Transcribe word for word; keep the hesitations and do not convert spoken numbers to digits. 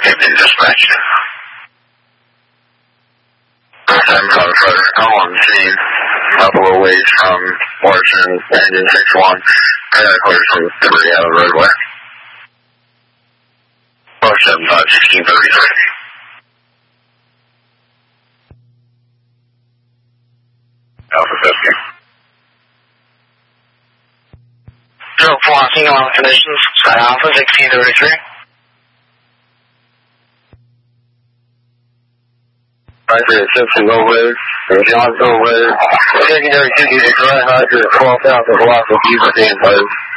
fifteen dispatch. I'm Cloudfire. I'm on scene. Buffalo ways from Morrison, engine six one. I got clear some debris out of the roadway. four seven five, sixteen thirty-three. Alpha fifty. Zero four, single on conditions. Sky Alpha, sixteen thirty-three. Roger, Simpson over. John's over. Secondary two, direct Roger, twelve thousand velocity, stand post.